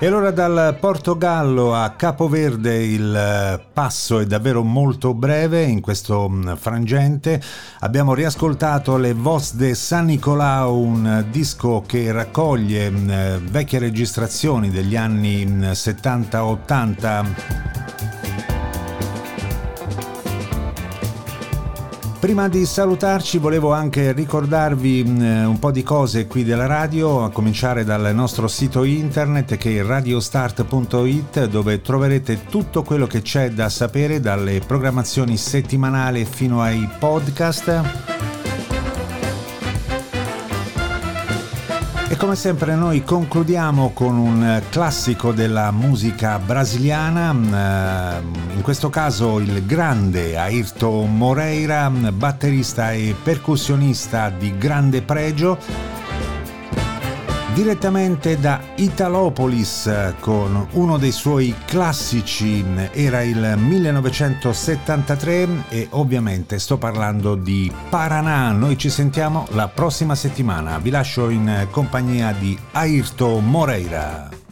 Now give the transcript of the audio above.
E allora dal Portogallo a Capoverde il passo è davvero molto breve. In questo frangente abbiamo riascoltato Le Voz de San Nicolau, un disco che raccoglie vecchie registrazioni degli anni 70-80. Prima di salutarci volevo anche ricordarvi un po' di cose qui della radio, a cominciare dal nostro sito internet che è radiostart.it, dove troverete tutto quello che c'è da sapere, dalle programmazioni settimanali fino ai podcast. E come sempre noi concludiamo con un classico della musica brasiliana, in questo caso il grande Airton Moreira, batterista e percussionista di grande pregio, direttamente da Italopolis con uno dei suoi classici, era il 1973 e ovviamente sto parlando di Paraná. Noi ci sentiamo la prossima settimana, vi lascio in compagnia di Airton Moreira.